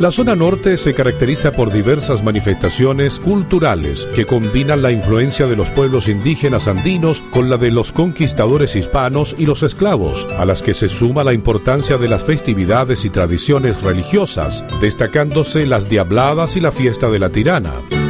La zona norte se caracteriza por diversas manifestaciones culturales que combinan la influencia de los pueblos indígenas andinos con la de los conquistadores hispanos y los esclavos, a las que se suma la importancia de las festividades y tradiciones religiosas, destacándose las diabladas y la fiesta de la Tirana.